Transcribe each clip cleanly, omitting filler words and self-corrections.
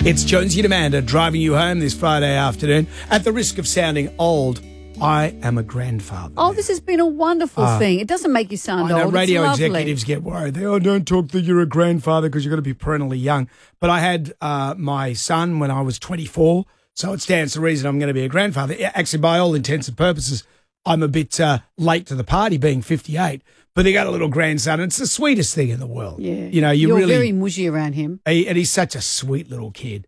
It's Jonesy and Amanda driving you home this Friday afternoon. At the risk of sounding old, I am a grandfather. Oh, this has been a wonderful thing. It doesn't make you sound I know old. radio it's lovely. executives get worried. They don't talk that you're a grandfather because you're going to be perennially young. But I had my son when I was 24, so it stands to reason I'm going to be a grandfather. Actually, by all intents and purposes, I'm a bit late to the party being 58. But they got a little grandson, and it's the sweetest thing in the world. Yeah. You know, you're really very mushy around him. And he's such a sweet little kid.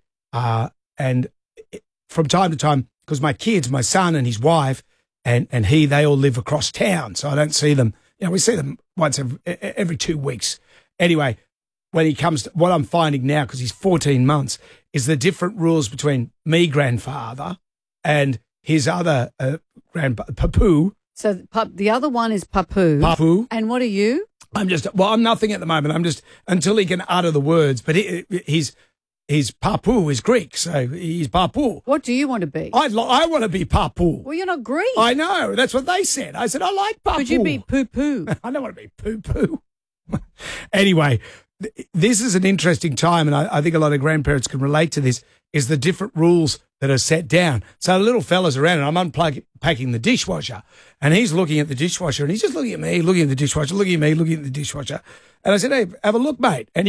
And from time to time, because my kids, my son and his wife and he, they all live across town, so I don't see them. You know, we see them once every 2 weeks. Anyway, when he comes to, what I'm finding now, because he's 14 months, is the different rules between me, grandfather, and his other Papu. So the other one is Papu. Papu. And what are you? I'm nothing at the moment. I'm just, until he can utter the words, but his Papu is Greek, so he's Papu. What do you want to be? I want to be Papu. Well, you're not Greek. I know. That's what they said. I said, I like Papu. Could you be Poo-Poo? I don't want to be Poo-Poo. Anyway, this is an interesting time, and I think a lot of grandparents can relate to this, is the different rules that are set down. So the little fella's around, and I'm unpacking the dishwasher, and he's looking at the dishwasher, and he's just looking at me, looking at the dishwasher, looking at me, looking at the dishwasher. And I said, hey, have a look, mate. And he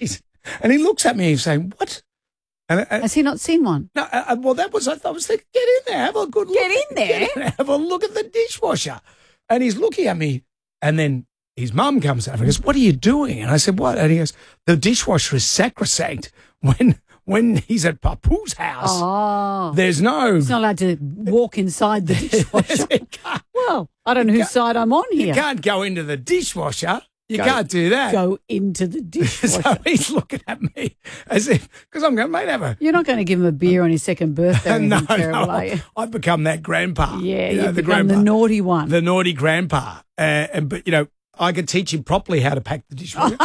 he looks at me, he's saying, what? And has he not seen one? No, well, I was thinking, get in there, have a good look. Get in there? Have a look at the dishwasher. And he's looking at me, and then his mum comes out and goes, what are you doing? And I said, what? And he goes, the dishwasher is sacrosanct. When he's at Papu's house, there's no... He's not allowed to walk inside the dishwasher. Well, I don't know whose side I'm on here. You can't go into the dishwasher. You can't do that. Go into the dishwasher. So he's looking at me as if, because I'm going, mate, You're not going to give him a beer on his second birthday. No, terrible, are you? I've become that grandpa. Yeah, you've become the naughty one. The naughty grandpa. But, you know, I could teach him properly how to pack the dishwasher.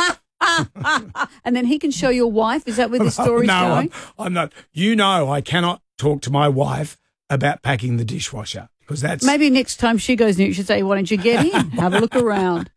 And then he can show your wife? Is that where the story's going? No, I'm not. You know, I cannot talk to my wife about packing the dishwasher because that's... Maybe next time she goes in, you should say, why don't you get in? Have a look around.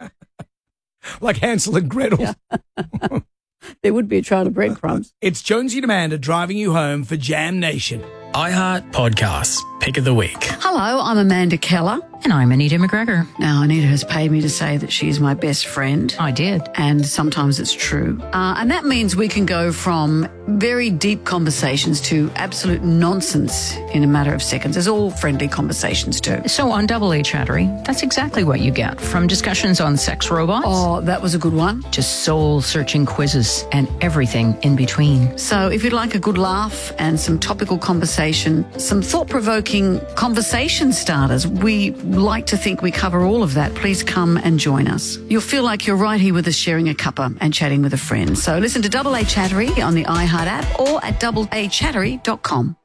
Like Hansel and Gretel. Yeah. There would be a trail of breadcrumbs. It's Jonesy and Amanda driving you home for Jam Nation. iHeart Podcasts, Pick of the Week. Hello, I'm Amanda Keller. And I'm Anita McGregor. Now, Anita has paid me to say that she's my best friend. I did. And sometimes it's true. And that means we can go from very deep conversations to absolute nonsense in a matter of seconds, as all friendly conversations do. So on Double A Chattery, that's exactly what you get. From discussions on sex robots. Oh, that was a good one. To soul-searching quizzes and everything in between. So if you'd like a good laugh and some topical conversation, some thought-provoking conversation starters, we like to think we cover all of that. Please come and join us. You'll feel like you're right here with us sharing a cuppa and chatting with a friend. So listen to Double A Chattery on the iHeart app or at doubleachattery.com.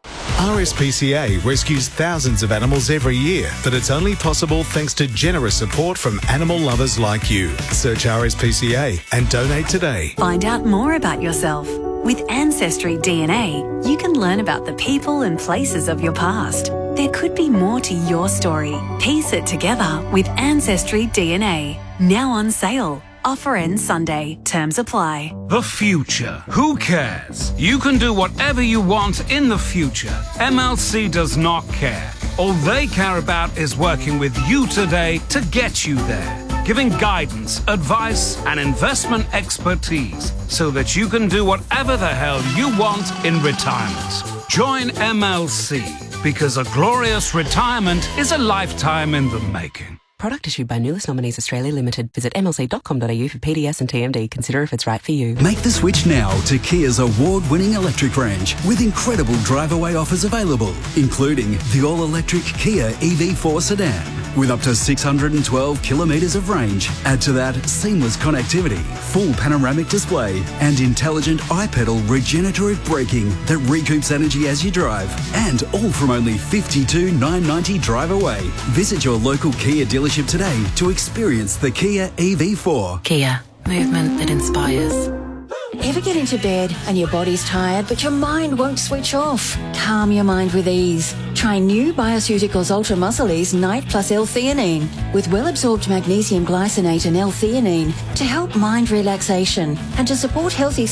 RSPCA rescues thousands of animals every year, but it's only possible thanks to generous support from animal lovers like you. Search RSPCA and donate today. Find out more about yourself. With Ancestry DNA, you can learn about the people and places of your past. There could be more to your story. Piece it together with Ancestry DNA. Now on sale. Offer ends Sunday. Terms apply. The future. Who cares? You can do whatever you want in the future. MLC does not care. All they care about is working with you today to get you there. Giving guidance, advice, and investment expertise so that you can do whatever the hell you want in retirement. Join MLC because a glorious retirement is a lifetime in the making. Product issued by Nulis Nominees Australia Limited. Visit mlc.com.au for PDS and TMD. Consider if it's right for you. Make the switch now to Kia's award-winning electric range with incredible drive-away offers available, including the all-electric Kia EV4 sedan with up to 612 kilometres of range. Add to that seamless connectivity, full panoramic display and intelligent iPedal regenerative braking that recoups energy as you drive. And all from only $52,990 drive away. Visit your local Kia dealership today to experience the Kia EV4. Kia, movement that inspires. Ever get into bed and your body's tired but your mind won't switch off? Calm your mind with ease. Try new Bioceuticals Ultra Muscle Ease Night Plus L-theanine with well-absorbed magnesium glycinate and L-theanine to help mind relaxation and to support healthy